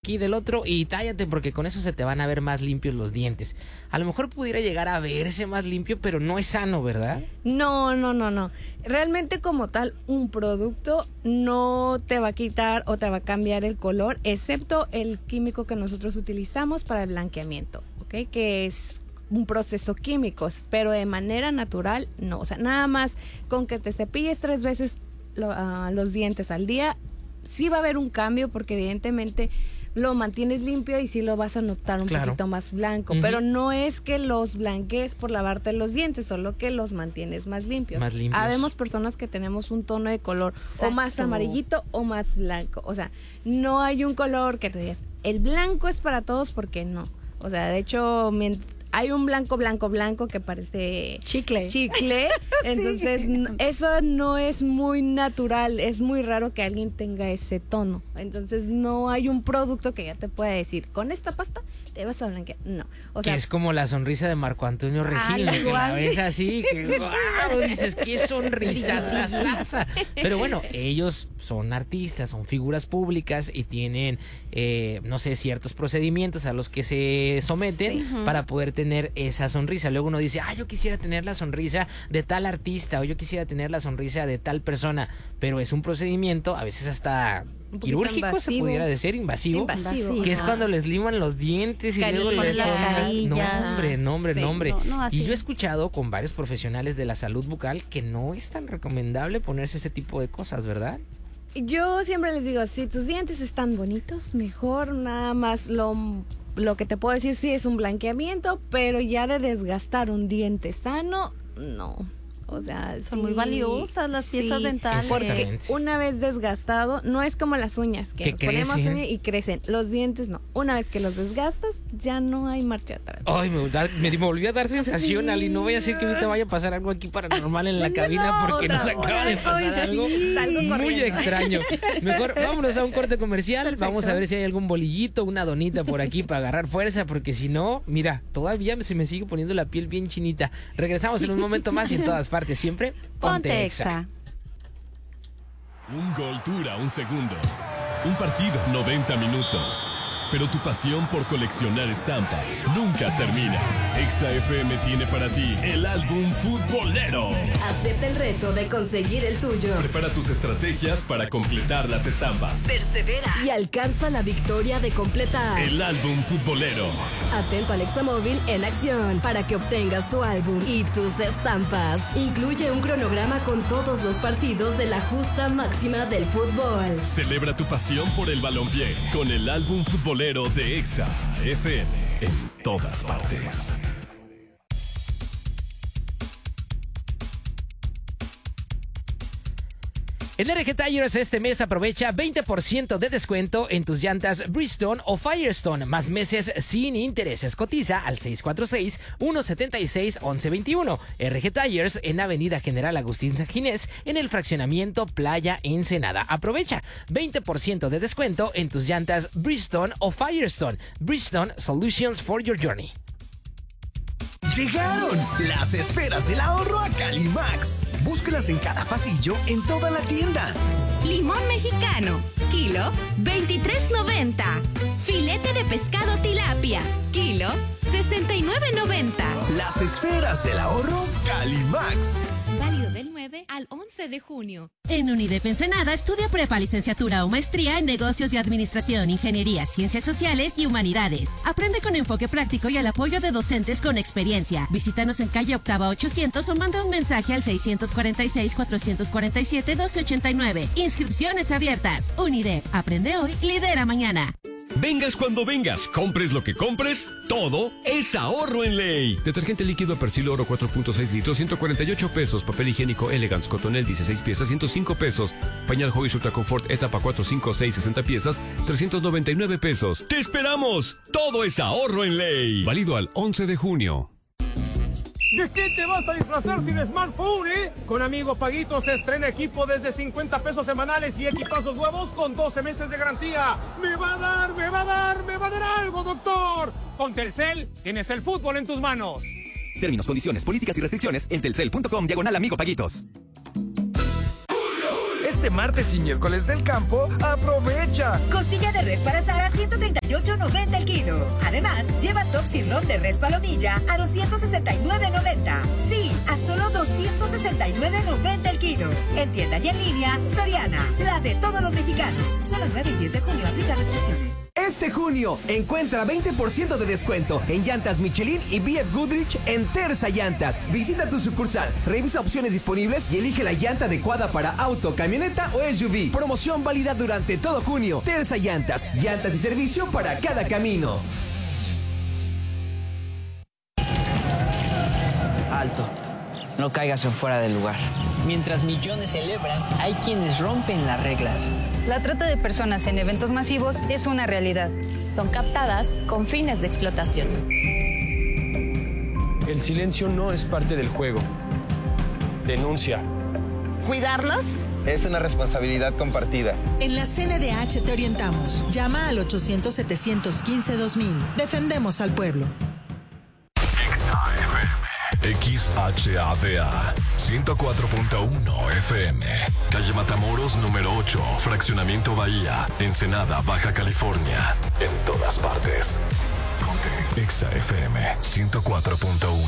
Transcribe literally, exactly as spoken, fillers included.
aquí, del otro, y tállate porque con eso se te van a ver más limpios los dientes. A lo mejor pudiera llegar a verse más limpio, pero no es sano, ¿verdad? No, no, no, no. Realmente como tal, un producto no te va a quitar o te va a cambiar el color, excepto el químico que nosotros utilizamos para el blanqueamiento, ¿ok? Que es un proceso químico, pero de manera natural, no. O sea, nada más con que te cepilles tres veces lo, uh, los dientes al día, sí va a haber un cambio porque evidentemente lo mantienes limpio y sí lo vas a notar un claro. poquito más blanco, uh-huh. pero no es que los blanquees por lavarte los dientes, solo que los mantienes más limpios. Más limpios. Habemos personas que tenemos un tono de color Exacto. o más amarillito o más blanco, o sea, no hay un color que te digas, el blanco es para todos porque no, o sea, de hecho, mientras hay un blanco, blanco, blanco que parece chicle. Chicle. Entonces, sí. eso no es muy natural. Es muy raro que alguien tenga ese tono. Entonces, no hay un producto que ya te pueda decir, con esta pasta te vas a blanquear. No. O sea, que es como la sonrisa de Marco Antonio Regil, ¿no? Que la ves así, que wow, dices, qué sonrisa sasa. Pero bueno, ellos son artistas, son figuras públicas y tienen, eh, no sé, ciertos procedimientos a los que se someten sí. para poder tener esa sonrisa. Luego uno dice, ah, yo quisiera tener la sonrisa de tal artista o yo quisiera tener la sonrisa de tal persona, pero es un procedimiento, a veces hasta quirúrgico, invasivo. Se pudiera decir, invasivo, invasivo que es cuando les liman los dientes y Carillas, luego les ponen no, hombre, nombre, sí, nombre. No, no, y yo he escuchado con varios profesionales de la salud bucal que no es tan recomendable ponerse ese tipo de cosas, ¿verdad? Yo siempre les digo, si tus dientes están bonitos, mejor nada más lo... Lo que te puedo decir sí es un blanqueamiento, pero ya de desgastar un diente sano, no. O sea, son sí, muy valiosas las piezas sí, dentales. Porque una vez desgastado, no es como las uñas, que, que nos crecen. Ponemos uñas y crecen. Los dientes no. Una vez que los desgastas, ya no hay marcha atrás. Ay, me, me, me volvió a dar sensacional sí. y no voy a decir que ahorita vaya a pasar algo aquí paranormal en la no, cabina porque nos acaba de pasar Ay, algo sí. muy extraño. Mejor vámonos a un corte comercial. Perfecto. Vamos a ver si hay algún bolillito, una donita por aquí para agarrar fuerza, porque si no, mira, todavía se me sigue poniendo la piel bien chinita. Regresamos en un momento más y en todas partes. Siempre Ponte Exa. Un gol dura un segundo. Un partido, noventa minutos. Pero tu pasión por coleccionar estampas nunca termina. Exa F M tiene para ti el álbum futbolero. Acepta el reto de conseguir el tuyo. Prepara tus estrategias para completar las estampas. Persevera y alcanza la victoria de completar el álbum futbolero. Atento al Exa Móvil en acción para que obtengas tu álbum y tus estampas. Incluye un cronograma con todos los partidos de la justa máxima del fútbol. Celebra tu pasión por el balompié con el álbum futbolero de Exa F M en todas partes. En R G Tires este mes aprovecha veinte por ciento de descuento en tus llantas Bridgestone o Firestone, más meses sin intereses. Cotiza al seis cuatro seis, uno siete seis, once veintiuno. R G Tires en Avenida General Agustín Sanginés, en el fraccionamiento Playa Ensenada. Aprovecha veinte por ciento de descuento en tus llantas Bridgestone o Firestone. Bridgestone Solutions for your journey. Llegaron las esferas del ahorro a Calimax. Búscalas en cada pasillo en toda la tienda. Limón mexicano, kilo veintitrés noventa. Filete de pescado tilapia, kilo sesenta y nueve noventa. Las esferas del ahorro Calimax. Válido del nueve al once de junio. En UNIDEP Ensenada estudia prepa, licenciatura o maestría en negocios y administración, ingeniería, ciencias sociales y humanidades. Aprende con enfoque práctico y el apoyo de docentes con experiencia. Visítanos en calle Octava ochocientos o manda un mensaje al seis cuatro seis, cuatro cuatro siete, uno dos ocho nueve. Inscripciones abiertas. UNIDEP. Aprende hoy, lidera mañana. Vengas cuando vengas, compres lo que compres, todo es ahorro en ley. Detergente líquido Persil Oro cuatro punto seis litros, ciento cuarenta y ocho pesos. Papel higiénico Elegance Cotonel dieciséis piezas, ciento cinco pesos. Pañal Huggies Ultra Comfort Etapa cuatro, cinco, seis, sesenta piezas, trescientos noventa y nueve pesos. ¡Te esperamos! Todo es ahorro en ley. Válido al once de junio. ¿De qué te vas a disfrazar sin smartphone, eh? Con Amigo Paguito se estrena equipo desde cincuenta pesos semanales y equipazos nuevos con doce meses de garantía. ¡Me va a dar, me va a dar, me va a dar algo, doctor! Con Telcel tienes el fútbol en tus manos. Términos, condiciones, políticas y restricciones en telcel punto com diagonal Amigo Paguitos. Este martes y miércoles del campo, aprovecha. Costilla de res para asar a ciento treinta y kilo. Además, lleva Toxirlón de res palomilla a doscientos sesenta y nueve noventa. Sí, a solo doscientos sesenta y nueve noventa el kilo. En tienda y en línea, Soriana, la de todos los mexicanos. Solo el nueve y diez de junio aplica restricciones. Este junio, encuentra veinte por ciento de descuento en llantas Michelin y B F Goodrich en Terza Llantas. Visita tu sucursal, revisa opciones disponibles y elige la llanta adecuada para auto, camioneta o S U V. Promoción válida durante todo junio. Terza Llantas, llantas y servicio para cada camino. Alto, no caigas en fuera del lugar. Mientras millones celebran, hay quienes rompen las reglas. La trata de personas en eventos masivos es una realidad. Son captadas con fines de explotación. El silencio no es parte del juego. Denuncia. ¿Cuidarnos? Es una responsabilidad compartida. En la C N D H te orientamos. Llama al ochocientos, setecientos quince, dos mil. Defendemos al pueblo. X H A D A ciento cuatro punto uno F M, calle Matamoros número ocho, fraccionamiento Bahía, Ensenada, Baja California. En todas partes. Ponte Exa F M ciento cuatro punto uno.